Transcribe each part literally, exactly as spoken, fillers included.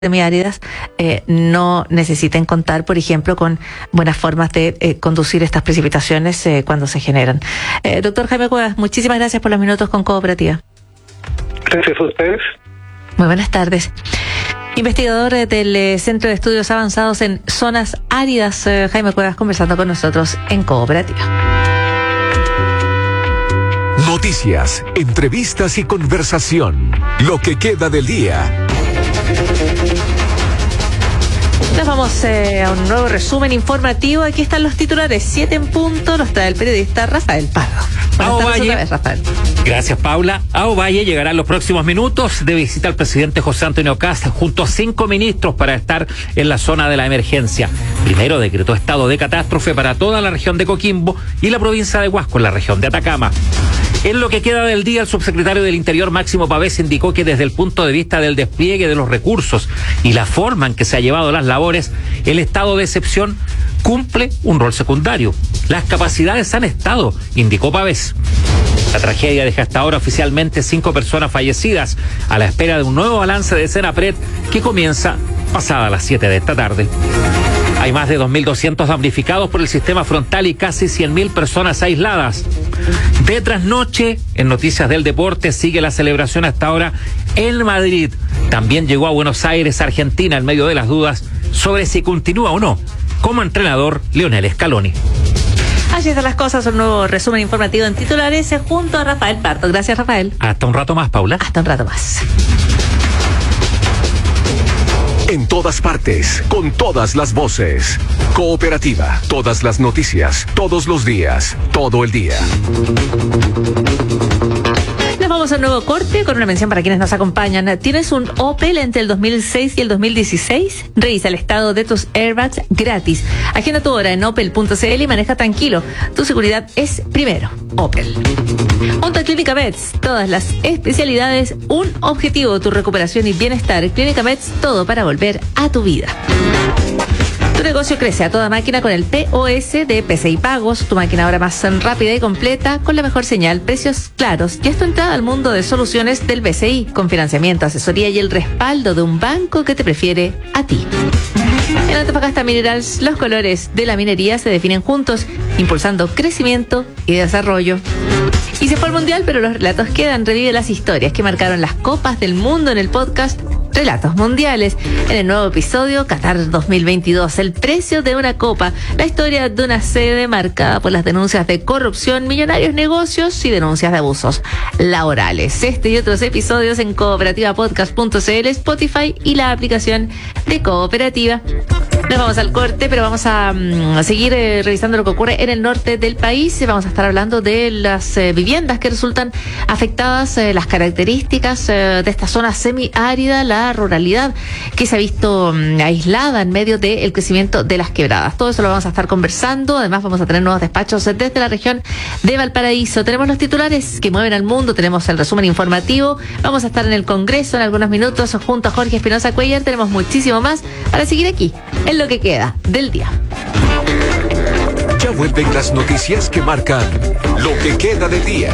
semiáridas eh, no necesiten contar, por ejemplo, con buenas formas de eh, conducir estas precipitaciones eh, cuando se generan. Eh, doctor Jaime Cuevas, muchísimas gracias por los minutos con Cooperativa. Gracias a ustedes. Muy buenas tardes. Investigador del eh, Centro de Estudios Avanzados en Zonas Áridas, eh, Jaime Cuevas, conversando con nosotros en Cooperativa. Noticias, entrevistas y conversación. Lo que queda del día. Nos vamos eh, a un nuevo resumen informativo. Aquí están los titulares, siete en punto, los trae el periodista Rafael Pardo. A Ovalle, otra vez, Rafael. Gracias, Paula. A Ovalle llegará en los próximos minutos de visita al presidente José Antonio Kast junto a cinco ministros para estar en la zona de la emergencia. Primero decretó estado de catástrofe para toda la región de Coquimbo y la provincia de Huasco, en la región de Atacama. En lo que queda del día, el subsecretario del Interior, Máximo Pavés, indicó que desde el punto de vista del despliegue de los recursos y la forma en que se ha llevado las labores, el estado de excepción cumple un rol secundario. Las capacidades han estado, indicó Pavés. La tragedia deja hasta ahora oficialmente cinco personas fallecidas, a la espera de un nuevo balance de Senapred que comienza pasada las siete de esta tarde. Hay más de dos mil doscientos damnificados por el sistema frontal y casi cien mil personas aisladas. De trasnoche, en Noticias del Deporte, sigue la celebración hasta ahora en Madrid. También llegó a Buenos Aires, Argentina, en medio de las dudas sobre si continúa o no como entrenador Lionel Scaloni. Así están las cosas, un nuevo resumen informativo en titulares junto a Rafael Pardo. Gracias, Rafael. Hasta un rato más, Paula. Hasta un rato más. En todas partes, con todas las voces. Cooperativa, todas las noticias, todos los días, todo el día. Nos vamos a un nuevo corte con una mención para quienes nos acompañan. ¿Tienes un Opel entre el dos mil seis y el dos mil dieciséis? Revisa el estado de tus airbags gratis. Agenda tu hora en opel punto c l y maneja tranquilo. Tu seguridad es primero. Opel. Junto a Clínica Meds, todas las especialidades, un objetivo, tu recuperación y bienestar. Clínica Meds, todo para volver a tu vida. Tu negocio crece a toda máquina con el P O S de P C I Pagos, tu máquina ahora más rápida y completa, con la mejor señal, precios claros y es tu entrada al mundo de soluciones del B C I, con financiamiento, asesoría y el respaldo de un banco que te prefiere a ti. En Antofagasta Minerals, los colores de la minería se definen juntos, impulsando crecimiento y desarrollo. Y se fue al Mundial, pero los relatos quedan. Revive las historias que marcaron las copas del mundo en el podcast Relatos Mundiales. En el nuevo episodio, Qatar dos mil veintidós, el precio de una copa, la historia de una sede marcada por las denuncias de corrupción, millonarios negocios y denuncias de abusos laborales. Este y otros episodios en cooperativa podcast punto c l, Spotify y la aplicación de Cooperativa. Nos vamos al corte, pero vamos a, um, a seguir eh, revisando lo que ocurre en el norte del país. Vamos a estar hablando de las eh, viviendas que resultan afectadas, eh, las características eh, de esta zona semiárida, la ruralidad que se ha visto um, aislada en medio del crecimiento de las quebradas. Todo eso lo vamos a estar conversando. Además, vamos a tener nuevos despachos desde la región de Valparaíso. Tenemos los titulares que mueven al mundo, tenemos el resumen informativo. Vamos a estar en el Congreso en algunos minutos junto a Jorge Espinosa Cuellar. Tenemos muchísimo más para seguir aquí en lo que queda del día. Ya vuelven las noticias que marcan lo que queda del día.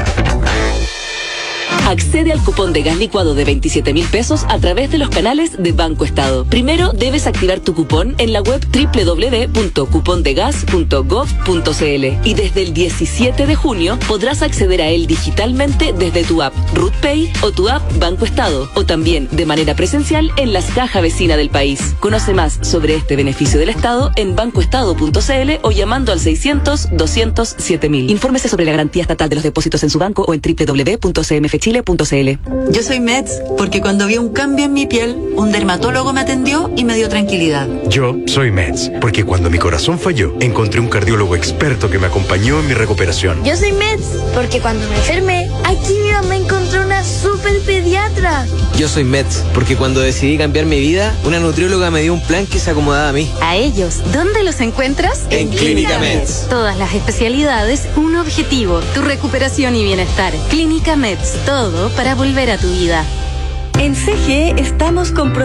Accede al cupón de gas licuado de veintisiete mil pesos a través de los canales de Banco Estado. Primero debes activar tu cupón en la web doble u doble u doble u punto cupón de gas punto gov punto c l y desde el diecisiete de junio podrás acceder a él digitalmente desde tu app RutPay o tu app Banco Estado, o también de manera presencial en las cajas vecinas del país. Conoce más sobre este beneficio del Estado en banco estado punto c l o llamando al seiscientos, doscientos, siete mil. Infórmese sobre la garantía estatal de los depósitos en su banco o en doble u doble u doble u punto c m f chile punto c l. Yo soy Meds porque cuando vi un cambio en mi piel, un dermatólogo me atendió y me dio tranquilidad. Yo soy Meds porque cuando mi corazón falló, encontré un cardiólogo experto que me acompañó en mi recuperación. Yo soy Meds porque cuando me enfermé, aquí mi mamá encontró una super pediatra. Yo soy Meds porque cuando decidí cambiar mi vida, una nutrióloga me dio un plan que se acomodaba a mí. A ellos, ¿dónde los encuentras? En, en Clínica Meds. Todas las especialidades, un objetivo, tu recuperación y bienestar. Clínica Meds, todo para volver a tu vida. En C G E estamos comprometidos